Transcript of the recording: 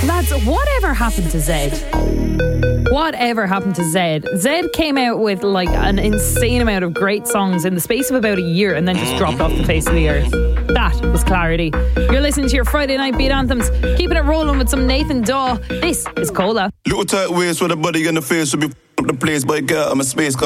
Lads, whatever happened to Zed? Whatever happened to Zed? Zed came out with like an insane amount of great songs in the space of about a year and then just dropped off the face of the earth. That was Clarity. You're listening to your Friday night beat anthems, keeping it rolling with some Nathan Dawe. This is Cola. Little tight waist with a body in the face should be up the place, but girl, I'm a space